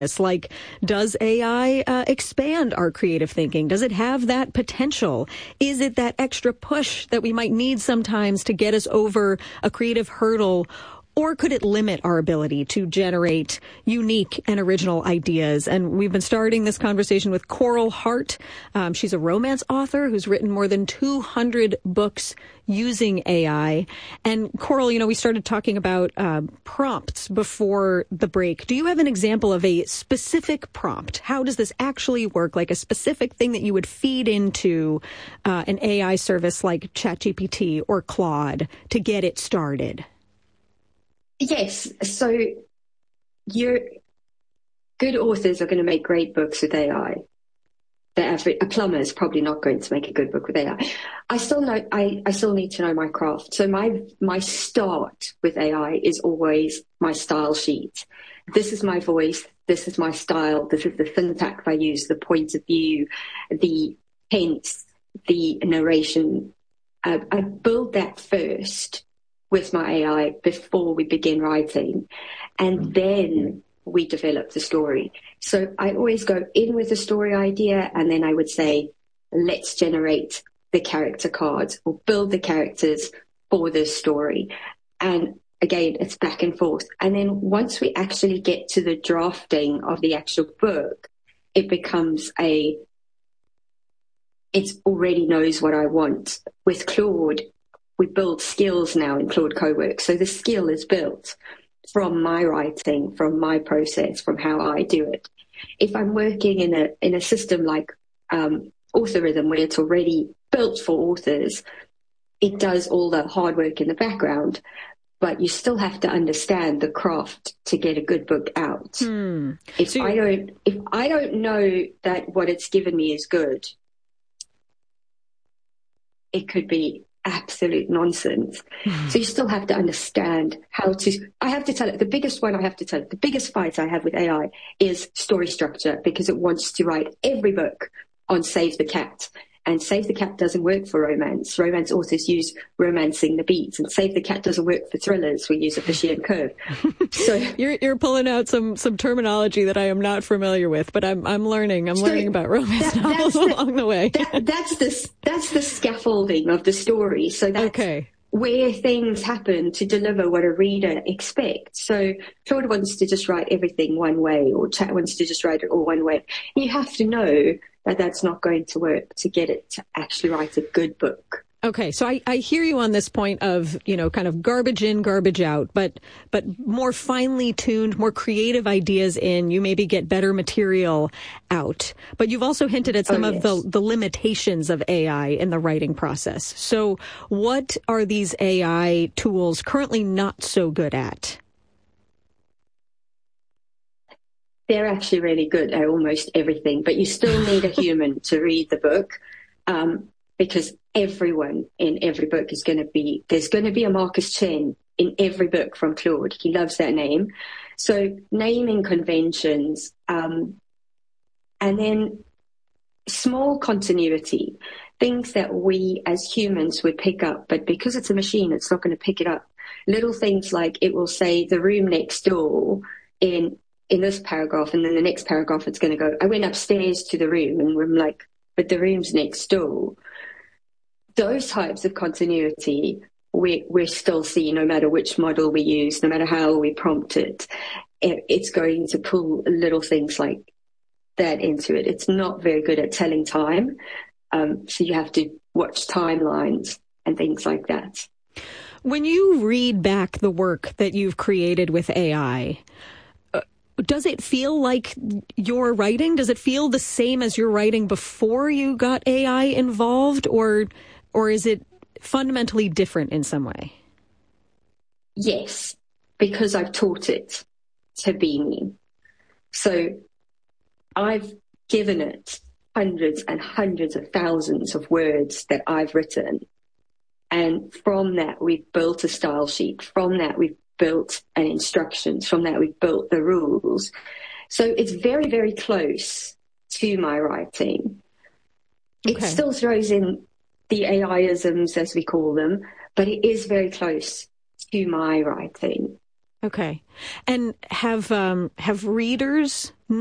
It's like, does AI expand our creative thinking? Does it have that potential? Is it that extra push that we might need sometimes to get us over a creative hurdle? Or could it limit our ability to generate unique and original ideas? And we've been starting this conversation with Coral Hart. She's a romance author who's written more than 200 books using AI. And Coral, we started talking about prompts before the break. Do you have an example of a specific prompt? How does this actually work? Like a specific thing that you would feed into an AI service like ChatGPT or Claude to get it started? Yes. So your good authors are going to make great books with AI. A plumber is probably not going to make a good book with AI. I still need to know my craft. So my start with AI is always my style sheet. This is my voice. This is my style. This is the syntax I use, the point of view, the hints, the narration. I build that first with my AI before we begin writing, and then we develop the story. So I always go in with a story idea, and then I would say, let's generate the character cards or build the characters for this story. And again, it's back and forth. And then once we actually get to the drafting of the actual book, it becomes it already knows what I want. With Claude, we build skills now in Claude Cowork. So the skill is built from my writing, from my process, from how I do it. If I'm working in a system like Authorism, where it's already built for authors, it does all the hard work in the background, but you still have to understand the craft to get a good book out. If I don't know that what it's given me is good, it could be absolute nonsense. So you still have to understand I have to tell it, the biggest fight I have with AI is story structure, because it wants to write every book on Save the Cat. And Save the Cat doesn't work for romance. Romance authors use romancing the beats, and Save the Cat doesn't work for thrillers. We use a Fishian curve. So you're pulling out some terminology that I am not familiar with, but I'm learning. I'm learning about romance novels along the way. That's the scaffolding of the story. So that's where things happen to deliver what a reader expects. So Claude wants to just write everything one way, or Chat wants to just write it all one way. You have to know that that's not going to work to get it to actually write a good book. Okay, so I hear you on this point of, kind of garbage in, garbage out, but more finely tuned, more creative ideas in, you maybe get better material out. But you've also hinted at some of the limitations of AI in the writing process. So what are these AI tools currently not so good at? They're actually really good at almost everything, but you still need a human to read the book, because everyone in every book there's going to be a Marcus Chen in every book from Claude. He loves that name. So naming conventions, and then small continuity, things that we as humans would pick up, but because it's a machine, it's not going to pick it up. Little things like it will say the room next door in this paragraph, and then the next paragraph it's going to go, I went upstairs to the room, and we're like, but the room's next door. Those types of continuity we still see, no matter which model we use, no matter how we prompt it, it's going to pull little things like that into it. It's not very good at telling time, so you have to watch timelines and things like that. When you read back the work that you've created with AI, does it feel like you're writing? Does it feel the same as you're writing before you got AI involved, or is it fundamentally different in some way? Yes, because I've taught it to be me. So I've given it hundreds and hundreds of thousands of words that I've written. And from that, we've built a style sheet. From that, we've built an instructions. From that, we've built the rules. So it's very, very close to my writing. Okay. It still throws in the AI-isms, as we call them, but it is very close to my writing. Okay. And have readers